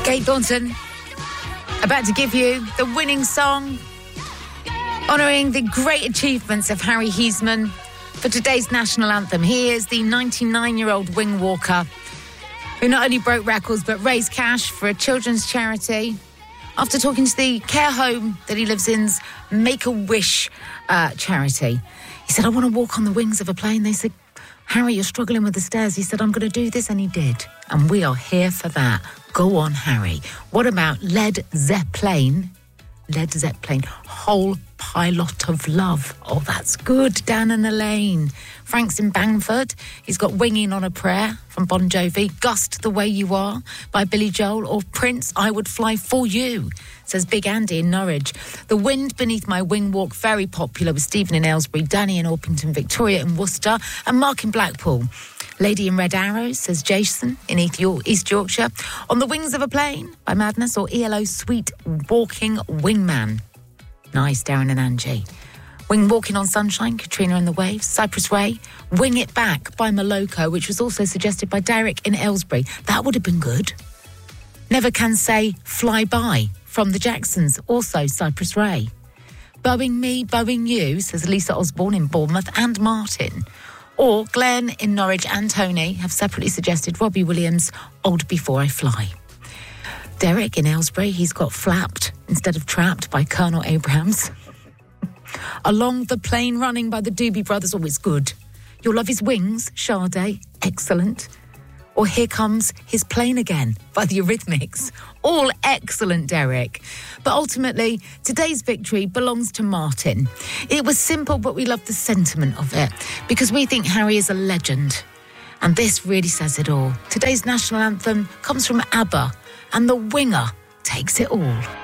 Kate Thornton, about to give you the winning song, honouring the great achievements of Harry Heisman for today's national anthem. He is the 99-year-old wing walker who not only broke records but raised cash for a children's charity. After talking to the care home that he lives in's Make-A-Wish charity, he said, I want to walk on the wings of a plane. They said, Harry, you're struggling with the stairs. He said, I'm going to do this, and he did. And we are here for that. Go on, Harry. What about Led Zeppelin? Led Zeppelin, Whole Pilot of Love. Oh, that's good, Dan and Elaine. Frank's in Bangford. He's got Winging on a Prayer from Bon Jovi. Gust the Way You Are by Billy Joel. Or Prince, I Would Fly For You, says Big Andy in Norwich. The Wind Beneath My Wing Walk, very popular with Stephen in Aylesbury, Danny in Orpington, Victoria in Worcester, and Mark in Blackpool. Lady in Red Arrows, says Jason in East Yorkshire. On the Wings of a Plane by Madness, or ELO Sweet Walking Wingman. Nice, Darren and Angie. Wing Walking on Sunshine, Katrina and the Waves. Cypress Way, Wing It Back by Moloko, which was also suggested by Derek in Aylesbury. That would have been good. Never Can Say Fly By from the Jacksons, also Cypress Way. Bowing Me, Bowing You, says Lisa Osborne in Bournemouth and Martin. Or Glenn in Norwich and Tony have separately suggested Robbie Williams' Old Before I Fly. Derek in Aylesbury, he's got Flapped instead of Trapped by Colonel Abrahams. Along the Plane Running by the Doobie Brothers, always good. Your Love Is Wings, Sade, excellent. Or Here Comes His Plane Again by the Eurythmics. All excellent, Derek. But ultimately, today's victory belongs to Martin. It was simple, but we love the sentiment of it because we think Harry is a legend. And this really says it all. Today's national anthem comes from ABBA, and the winger takes it all.